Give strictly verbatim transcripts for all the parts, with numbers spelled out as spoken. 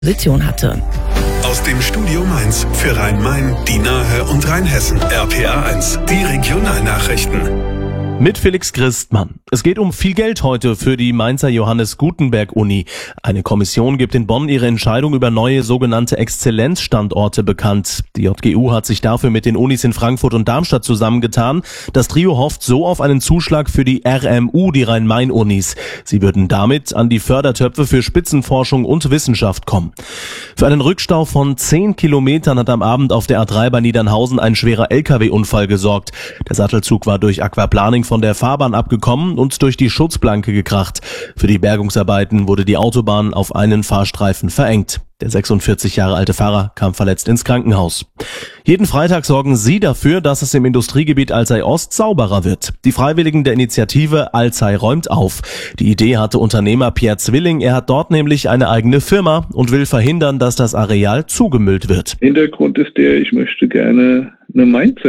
Position hatte. Aus dem Studio Mainz für Rhein-Main, die Nahe und Rheinhessen. R P R eins, die Regionalnachrichten. Mit Felix Christmann. Es geht um viel Geld heute für die Mainzer Johannes Gutenberg Uni. Eine Kommission gibt in Bonn ihre Entscheidung über neue sogenannte Exzellenzstandorte bekannt. Die J G U hat sich dafür mit den Unis in Frankfurt und Darmstadt zusammengetan. Das Trio hofft so auf einen Zuschlag für die R M U, die Rhein-Main-Unis. Sie würden damit an die Fördertöpfe für Spitzenforschung und Wissenschaft kommen. Für einen Rückstau von zehn Kilometern hat am Abend auf der A drei bei Niedernhausen ein schwerer L K W-Unfall gesorgt. Der Sattelzug war durch Aquaplaning von der Fahrbahn abgekommen und durch die Schutzplanke gekracht. Für die Bergungsarbeiten wurde die Autobahn auf einen Fahrstreifen verengt. Der sechsundvierzig Jahre alte Fahrer kam verletzt ins Krankenhaus. Jeden Freitag sorgen Sie dafür, dass es im Industriegebiet Alzey Ost sauberer wird. Die Freiwilligen der Initiative Alzey räumt auf. Die Idee hatte Unternehmer Pierre Zwilling. Er hat dort nämlich eine eigene Firma und will verhindern, dass das Areal zugemüllt wird. Hintergrund ist der, ich möchte gerne eine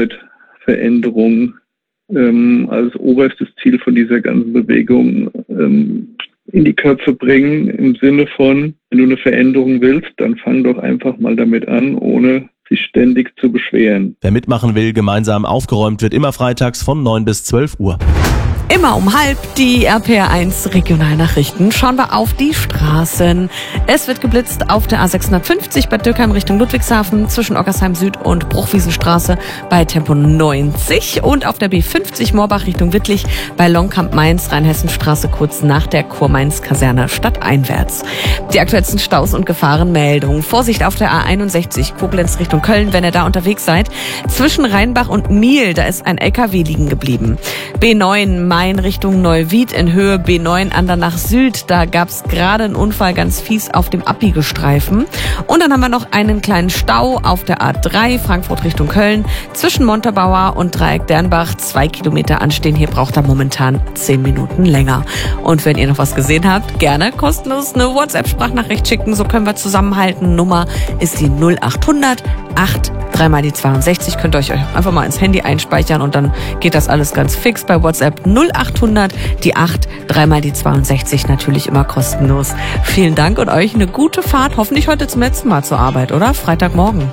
Mindset-Veränderung ähm, als oberstes Ziel von dieser ganzen Bewegung ähm, in die Köpfe bringen, im Sinne von, wenn du eine Veränderung willst, dann fang doch einfach mal damit an, ohne sich ständig zu beschweren. Wer mitmachen will, gemeinsam aufgeräumt wird immer freitags von neun bis zwölf Uhr. Immer um halb die R P R eins Regionalnachrichten. Schauen wir auf die Straßen. Es wird geblitzt auf der A sechshundertfünfzig bei Dürkheim Richtung Ludwigshafen zwischen Ockersheim Süd und Bruchwiesenstraße bei Tempo neunzig und auf der B fünfzig Moorbach Richtung Wittlich bei Longkamp Mainz Rheinhessenstraße kurz nach der Kurmainz-Kaserne stadteinwärts. Die aktuellsten Staus und Gefahrenmeldungen. Vorsicht auf der A einundsechzig Koblenz Richtung Köln, wenn ihr da unterwegs seid. Zwischen Rheinbach und Miel, da ist ein L K W liegen geblieben. B neun Main Richtung Neuwied in Höhe B neun Andernach Süd. Da gab es gerade einen Unfall ganz fies auf dem Abbiegestreifen. Und dann haben wir noch einen kleinen Stau auf der A drei Frankfurt Richtung Köln zwischen Montabaur und Dreieck Dernbach. Zwei Kilometer anstehen. Hier braucht er momentan zehn Minuten länger. Und wenn ihr noch was gesehen habt, gerne kostenlos eine WhatsApp-Sprachnachricht schicken. So können wir zusammenhalten. Nummer ist die null acht hundert acht dreimal die zweiundsechzig. Könnt ihr euch einfach mal ins Handy einspeichern und dann geht das alles ganz fix bei WhatsApp. null acht hundert die acht dreimal die zweiundsechzig, natürlich immer kostenlos. Vielen Dank und euch eine gute Fahrt. Hoffentlich heute zum letzten Mal zur Arbeit, oder? Freitagmorgen.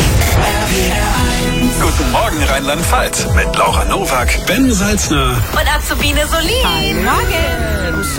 Guten Morgen Rheinland-Pfalz mit Laura Nowak, Ben Salzner und Azubine Solin. Morgen.